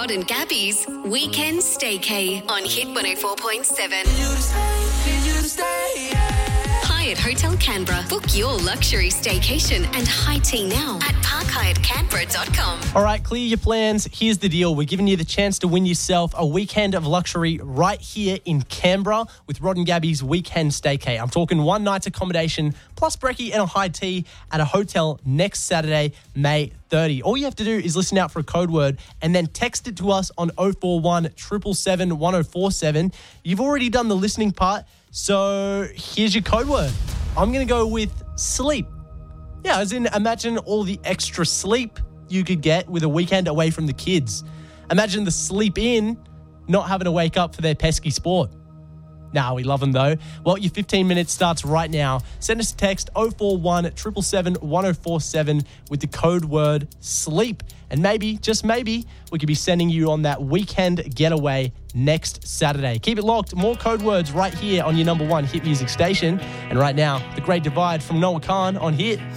Rod and Gabby's Weekend Staycay on Hit 104.7. Hyatt Hotel Canberra. Book your luxury staycation and high tea now at parkhyattcanberra.com. All right, clear your plans. Here's the deal. We're giving you the chance to win yourself a weekend of luxury right here in Canberra with Rod and Gabby's Weekend Staycay. I'm talking one night's accommodation plus brekkie and a high tea at a hotel next Saturday, May 30. All you have to do is listen out for a code word and then text it to us on 041 777 1047. You've already done the listening part, so here's your code word. I'm going to go with sleep. Yeah, as in imagine all the extra sleep you could get with a weekend away from the kids. Imagine the sleep in, not having to wake up for their pesky sport. Nah, we love them though. Well, your 15 minutes starts right now. Send us a text 041 777 1047 with the code word sleep. And maybe, just maybe, we could be sending you on that weekend getaway next Saturday. Keep it locked. More code words right here on your number one hit music station. And right now, The Great Divide from Noah Khan on Hit.